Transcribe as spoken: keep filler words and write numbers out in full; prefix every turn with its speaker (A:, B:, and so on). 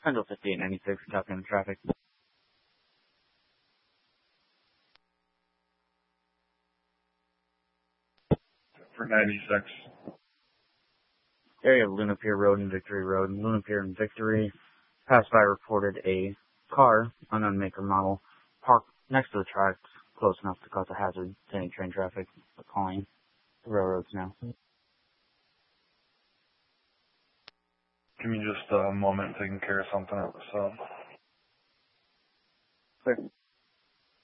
A: Central fifty-eight ninety-six, talking to traffic.
B: For ninety-six.
A: Area of Luna Pier Road and Victory Road. Luna Pier and Victory. Passed by reported a car, unknown make or model, parked next to the tracks, close enough to cause a hazard to any train traffic. We're calling the railroads now.
B: Give me just a moment taking care of something at the sub.
A: Clear.